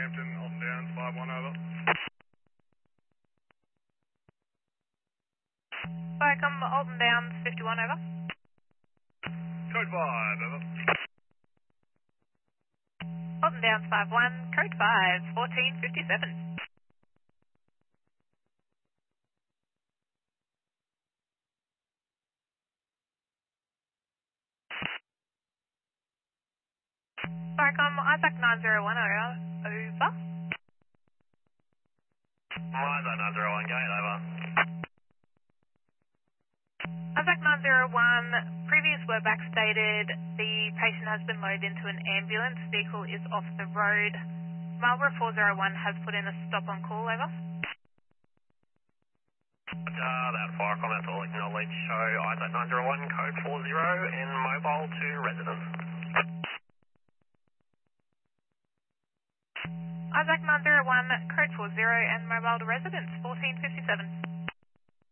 Hampton, Alton Downs, 5-1 over. Welcome, Alton Downs, 51 over. Code 5, over. Alton Downs, 5-1, code 5, 1457. Welcome, Isaac 901 over. Isaac 901, gate, over. Isaac 901, previous were backstated. The patient has been loaded into an ambulance. Vehicle is off the road. Marlborough 401 has put in a stop on call, over. That fire comments will acknowledge show Isaac 901, code 40 and mobile to residence. Isaac 901, code 40 and mobile to residence, 1457.